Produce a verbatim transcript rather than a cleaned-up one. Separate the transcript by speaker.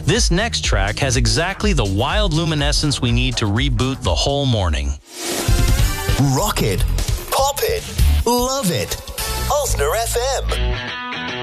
Speaker 1: This next track has exactly the wild luminescence we need to reboot the whole morning.
Speaker 2: Rock it, pop it, love it. Osner F M.